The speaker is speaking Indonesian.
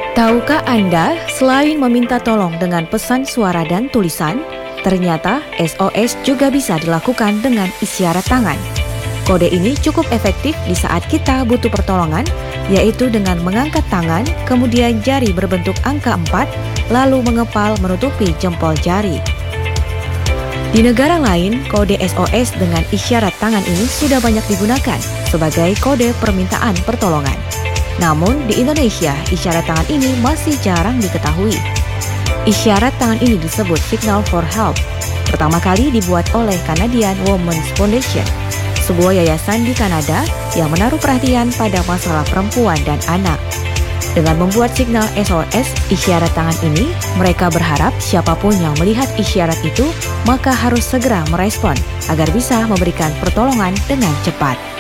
Tahukah Anda, selain meminta tolong dengan pesan suara dan tulisan, ternyata SOS juga bisa dilakukan dengan isyarat tangan. Kode ini cukup efektif di saat kita butuh pertolongan, yaitu dengan mengangkat tangan, kemudian jari berbentuk angka 4, lalu mengepal menutupi jempol jari. Di negara lain, kode SOS dengan isyarat tangan ini sudah banyak digunakan sebagai kode permintaan pertolongan. Namun, di Indonesia, isyarat tangan ini masih jarang diketahui. Isyarat tangan ini disebut Signal for Help. Pertama kali dibuat oleh Canadian Women's Foundation, sebuah yayasan di Kanada yang menaruh perhatian pada masalah perempuan dan anak. Dengan membuat signal SOS isyarat tangan ini, mereka berharap siapapun yang melihat isyarat itu, maka harus segera merespon agar bisa memberikan pertolongan dengan cepat.